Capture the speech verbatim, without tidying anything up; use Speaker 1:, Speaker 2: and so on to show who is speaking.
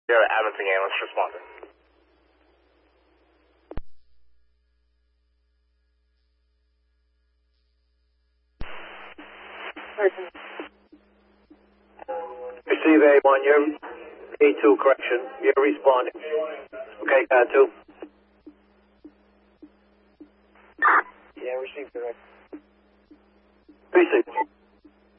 Speaker 1: Yeah, Adamson ambulance responding.
Speaker 2: Receive A one, you're A two, correction. You're responding. Okay, car two.
Speaker 1: Yeah, receive direct.
Speaker 2: Receive.